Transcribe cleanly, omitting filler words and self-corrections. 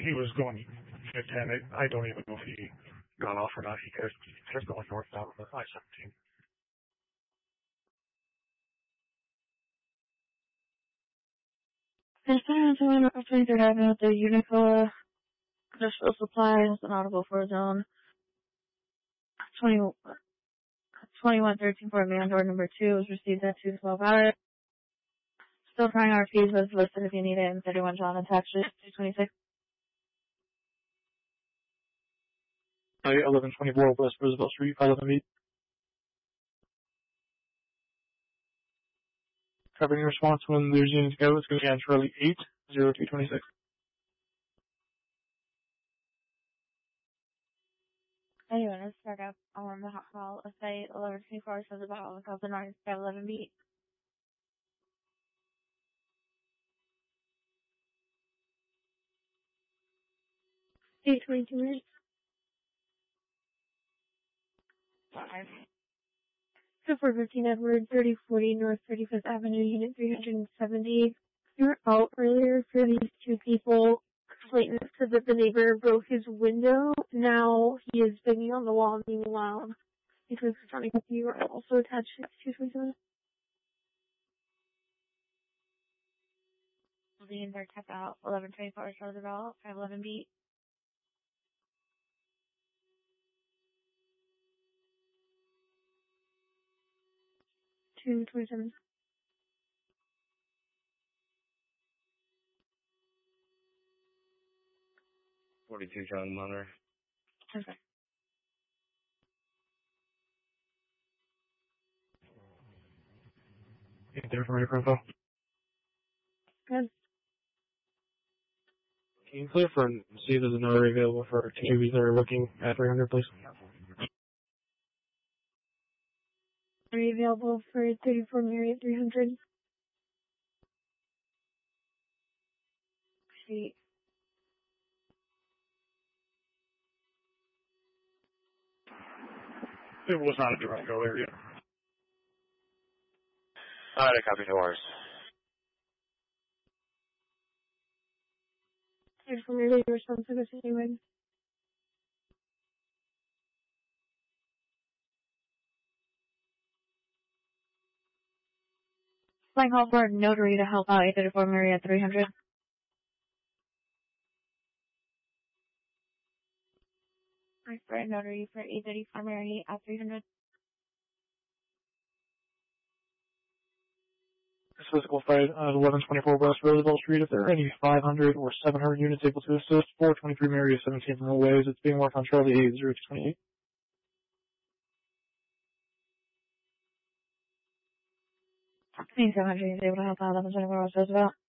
he was going 10. I don't even know if he got off or not. He was going northbound on the I-17. Someone operating their having with the Unicola Industrial Supplies and Audible for Zone 2113 for man door number 2 was received at 212 hours. Still trying RPs, but it's listed if you need it. And 31 John attached to 226. 1124 West Roosevelt Street, 511 feet. Covering your response when there's units go, it's going to be on Charlie 80226. Anyway, let's start up on the hot call. Let's say 1124 says about 1,000 north 511 feet. Eight 22 minutes. 5. So 415 Edward, 3040 North 35th Avenue, Unit 370. You were out earlier for these two people. Clayton said that the neighbor broke his window. Now he is banging on the wall and being loud. Because Johnny you are also attached to 227. The invert tap out 1124 Roosevelt 511 beat. Two 27. $42 John Munner. Okay. There for your info. Good. Can you clear for and see if there's another available for TVs that are looking at 300, please? Are you available for 34 Mary at 300? Sweet. It was not a direct go area. Alright, I copy, no worries. 34 Mary, your response to this anyway. Flying call for a notary to help out 834 Mary at 300. For a notary for 834 Mary at 300. This physical fight at 1124 West Roosevelt Street. If there are any 500 or 700 units able to assist, 423 Mary is 17 from ways. It's being worked on Charlie 80228. 2700 is able to help out 1124 West Roosevelt.